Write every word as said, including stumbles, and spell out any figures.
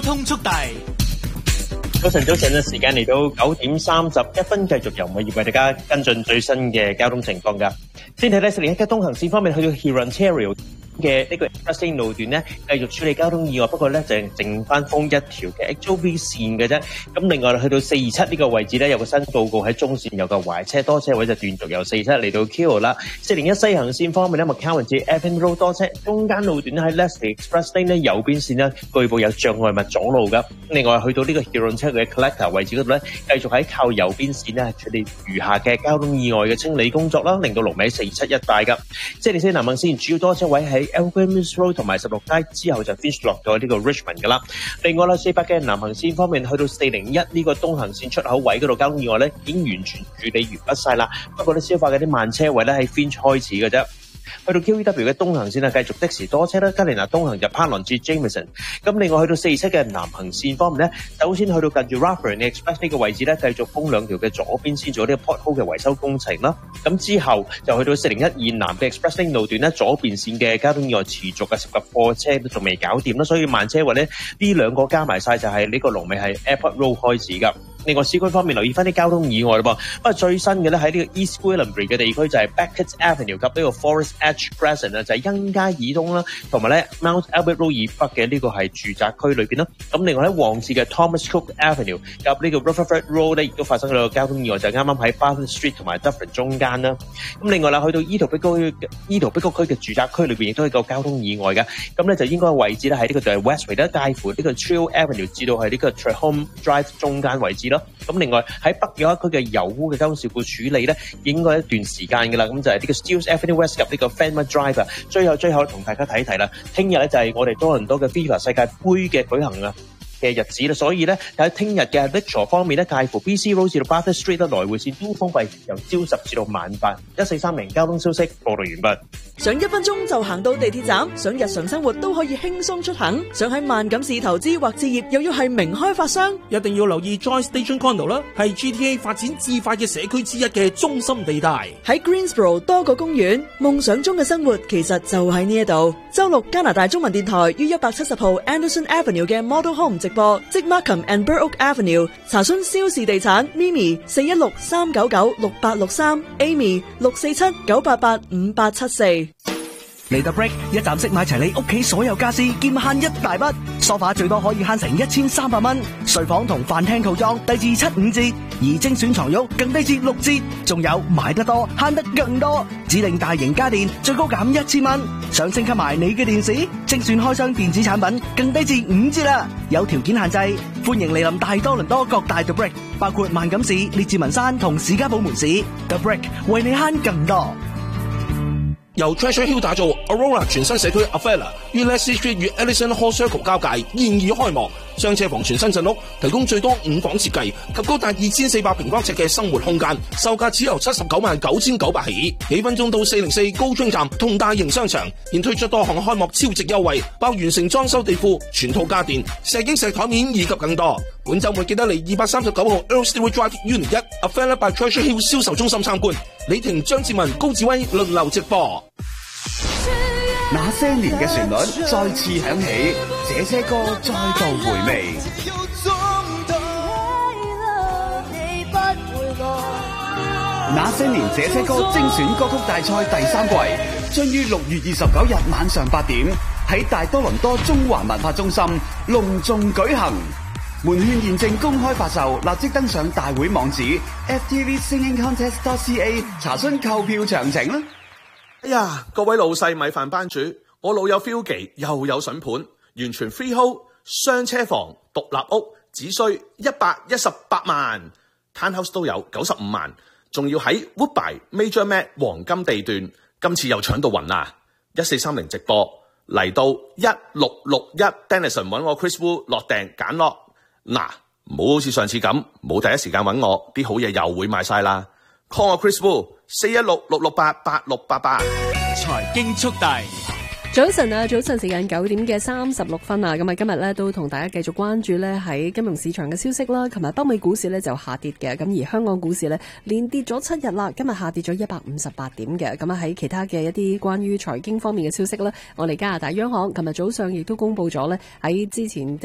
通速遞。 早晨，早晨嘅時間嚟到九點三十一分，繼續由我葉為大家跟進最新嘅交通情況㗎。先睇睇四零一嘅東行線方面，去到 Hurontario嘅呢個 Express 路段咧，繼續處理交通意外，不過咧就剩翻封一條嘅 H O V 線嘅啫。咁另外去到四二七呢個位置咧，有個新報告喺中線有個壞車多車位就斷續由四二七嚟到 Q 啦。四零一西行線方面咧 ，McCowan 至 Evan Road 多車，中間路段喺 Leslie Express Lane 咧右邊線咧據報有障礙物阻路噶。另外去到呢個 Hurontario嘅 Collector 位置嗰度咧，繼續喺靠右邊線咧處理餘下嘅交通意外嘅清理工作啦，令到龍尾四二七一帶噶。四零四南行線主要多車位喺 Elgin Road 同埋十六街之後就 finish 落咗呢個 Richmond 噶啦。另外啦，四百嘅南行線方面，去到四零一呢個東行線出口位嗰度交通意外咧，已經完全處理完畢晒啦。不過咧，消化嘅啲慢車位咧喺 Finch 開始嘅啫。去到 Q E W 嘅東行線啊，繼續的士多車啦。加連拿東行入 Parkland 至 Jameson。咁另外去到四二七嘅南行線方面咧，首先去到近住 Rathburn Express 呢個位置咧，繼續封兩條嘅左邊先做呢個 pothole 嘅維修工程啦。咁之後就去到四零一以南嘅 Express Lane 路段咧，左邊線嘅交通意外持續嘅十架貨車都仲未搞掂啦，所以慢車位咧呢兩個加埋晒就係呢個龍尾係 Airport Road 開始噶。另外市區方面留意翻啲交通意外咯噃，不過最新嘅咧喺呢個 East Gwillimbury 嘅地區就係 Beckett Avenue 及呢個 Forest Edge Crescent 啊，就係欣街以東啦，同埋咧 Mount Albert Road 以北嘅呢個係住宅區裏邊啦。咁另外喺旺市嘅 Thomas Cook Avenue 及呢個 Rutherford Road 咧，亦都發生咗個交通意外，就係啱啱喺 Bathurst Street 同埋 Dufferin 中間啦。咁另外啦，去到伊圖碧谷區伊圖碧谷區嘅住宅區裏邊亦都係個交通意外嘅。咁咧就應該位置咧喺呢個就係 Westway 咧，介乎呢個 Trail Avenue 至到係呢個 Trehome Drive 中間位置咯。咁另外喺北約區嘅油污嘅交通事故處理咧，應該一段時間嘅啦。咁就係呢個 Steeles Avenue West 及呢個 Fenner Drive 啊。最後最後同大家睇一睇啦，聽日咧就係我哋多倫多嘅 FIFA 世界盃嘅舉行啊嘅日子啦，所以咧喺聽日嘅 lecture 方面咧，介乎 B C Road 至到 Bathurst Street 咧來回線都封閉，由朝十至到晚八。一四三零交通消息報道完畢。 想一分鐘就行到地鐵站，想日常生活都可以輕鬆出行，想喺萬錦市投資或置業，又要係名開發商， 一定要留意 Joy Station Condo 啦，係 G T A 發展至快嘅社區之一嘅中心地帶。 喺 Greensboro 多個公園，夢想中嘅生活其實就喺呢一度。周六加拿大中文電台於一百七十號 Anderson Avenue 嘅 Model Home 直播，即 Markham and Burrock Avenue。查詢蕭氏地產 Mimi 四一六三九九六八六三 Amy 六四七九八八五八七四。 嚟到 Break 一站式買齊你屋企所有家私，兼慳一大筆。梳化最多可以慳成一千三百蚊，睡房同飯廳套裝低至七五折，而精選床褥更低至六折，仲有買得多慳得更多，指定大型家電最高減一千蚊。想升級埋你嘅電視，精選開箱電子產品更低至五折啦，有條件限制。歡迎嚟臨大多倫多各大 The Break， 包括萬錦市、列治文山同史家堡門市。The Break 為你慳更多。 由 Treasure Hill 打造 Aurora 全新社區 Avella 於 Leslie Street 與 Ellison Hall Circle 交界現已開幕，雙車房全新鎮屋，提供最多五房設計及高達二千四百平方尺嘅生活空間，售價只由七十九萬九千九百起，幾分鐘到四零四高中站同大型商場，現推出多項開幕超值優惠，包完成裝修地庫、全套家電、石英石台面以及更多。本週末記得嚟二百三十九號 Earl Stewart Drive Unit 一 Avella by Treasure Hill 銷售中心參觀。李婷、張志文、高志威輪流直播。 那些年嘅旋律再次響起，這些歌再度回味。那些年這些歌精選歌曲大賽第三季將於六月二十九日晚上八點喺大多倫多中環文化中心隆重舉行。門券現正公開發售，立即登上大會網址 f t v singing contest dot c a 查詢購票詳情啦。 哎呀，各位老細米飯班主，我老友 Philgy 又有筍盤，完全 freehold 雙車房獨立屋，只需一百一十八萬 ，townhouse 都有九十五萬，仲要喺 Woodbine Major Mac 黃金地段，今次又搶到暈啦！一四三零直播嚟到一六六一 Denison 揾我 Chris Wu 落訂揀落，嗱，唔好好似上次咁冇第一時間揾我，啲好嘢又會賣晒啦。call 我 Chris Wu 四一六六六八八六八八。 財經速遞。 早晨啊，早晨時間九點嘅三十六分啊，咁啊今日咧都同大家繼續關注咧喺金融市場嘅消息啦。琴日北美股市咧就下跌嘅，咁而香港股市咧連跌咗七日啦，今日下跌咗一百五十八點嘅。咁啊喺其他嘅一啲關於財經方面嘅消息咧，我哋加拿大央行琴日早上亦都公布咗咧喺之前